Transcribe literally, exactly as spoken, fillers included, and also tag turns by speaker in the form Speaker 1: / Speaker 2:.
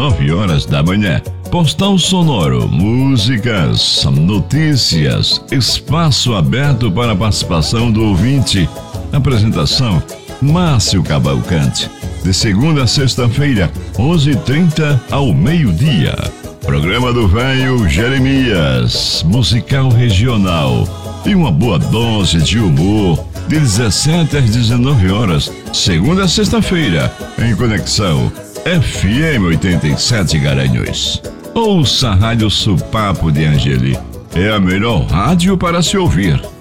Speaker 1: nove horas da manhã. Postal sonoro, músicas, notícias, espaço aberto para a participação do ouvinte. Apresentação, Márcio Cavalcante. De segunda a sexta-feira, onze e trinta ao meio-dia. Programa do Velho Jeremias, musical regional. E uma boa dose de humor, de dezessete às dezenove horas, segunda a sexta-feira, em Conexão F M oitenta e sete Garanhuns. Ouça a Rádio Supapo de Angeli. É a melhor rádio para se ouvir.